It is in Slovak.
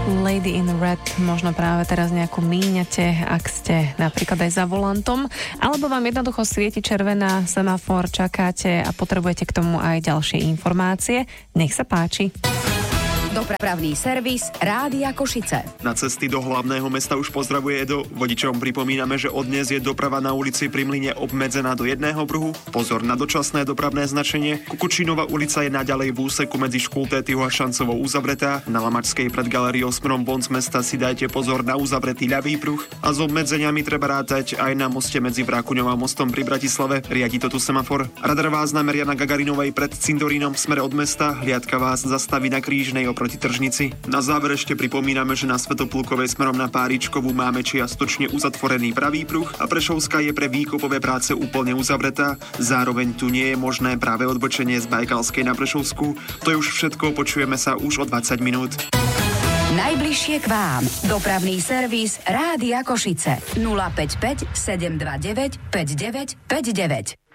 Lady in Red možno práve teraz nejakú míňate, ak ste napríklad aj za volantom, alebo vám jednoducho svieti červená, semafor, čakáte a potrebujete k tomu aj ďalšie informácie. Nech sa páči. Dopravný servis Rádia Košice. Na cesty do hlavného mesta už pozdravuje Edo. Vodičom pripomíname, že od dnes je doprava na ulici Pri Mlyne obmedzená do jedného pruhu. Pozor na dočasné dopravné značenie. Kukučínová ulica je naďalej v úseku medzi Škultétyho a Šancovou uzavretá. Na Lamačskej pred galériou smerom von z mesta si dajte pozor na uzavretý ľavý pruh. A s obmedzeniami treba rátať aj na moste medzi Vrákuňou a mostom pri Bratislave. Riadi to tu semafor. Radar vás nameria na Gagarinovej pred Cindorínom v smere od mesta. Hliadka vás zastaví na Krížnej oproti Tržnici. Na záver ešte pripomíname, že na Svätoplukovej smerom na Páričkovú máme čiastočne uzatvorený pravý pruh a Prešovská je pre výkopové práce úplne uzavretá. Zároveň tu nie je možné práve odbočenie z Bajkalskej na Prešovskú. To je už všetko, počujeme sa už o 20 minút. Najbližšie k vám. Dopravný servis Rádia Košice. 055 729 5959.